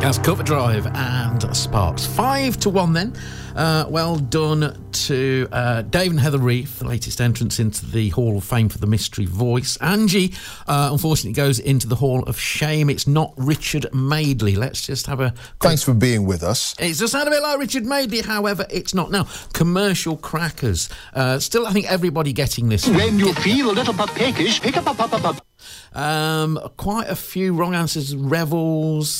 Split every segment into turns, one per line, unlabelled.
As Cover Drive and Sparks. 5-1 then. Well done to Dave and Heather Reef, the latest entrance into the Hall of Fame for the Mystery Voice. Angie, unfortunately, goes into the Hall of Shame. It's not Richard Madeley. Let's just have a...
Thanks for being with us.
It does sound a bit like Richard Madeley, however, it's not. Now, Commercial Crackers. Still, I think everybody getting this.
When you feel a little bit peckish, pick up.
Quite a few wrong answers. Revels,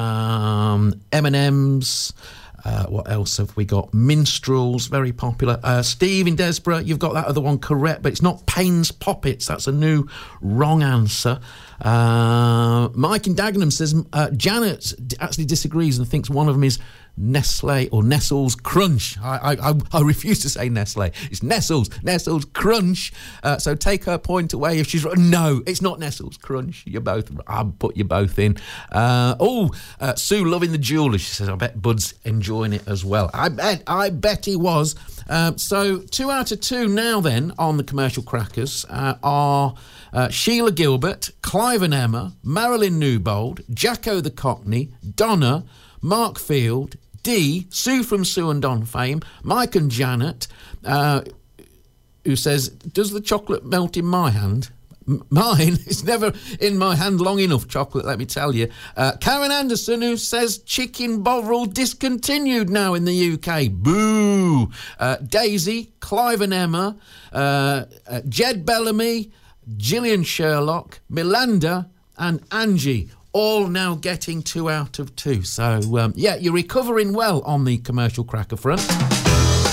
M&M's. What else have we got? Minstrels, very popular. Steve in Desborough, you've got that other one correct, but it's not Payne's Poppets. That's a new wrong answer. Mike in Dagenham says Janet actually disagrees and thinks one of them is Nestle or Nestle's Crunch. I refuse to say Nestle. It's Nestle's Crunch. So take her point away if she's right. No, it's not Nestle's Crunch. I'll put you both in. Sue loving the jeweller. She says, I bet Bud's enjoying it as well. I bet he was. So 2 out of 2 now then on the Commercial Crackers are Sheila Gilbert, Clive and Emma, Marilyn Newbold, Jacko the Cockney, Donna, Mark Field, Dee, Sue from Sue and Don fame, Mike and Janet, who says, does the chocolate melt in my hand? Mine? It's never in my hand long enough, chocolate, let me tell you. Karen Anderson, who says chicken bovril discontinued now in the UK. Boo! Daisy, Clive and Emma, Jed Bellamy, Gillian Sherlock, Milanda and Angie. All now getting 2 out of 2. So, you're recovering well on the Commercial Cracker front.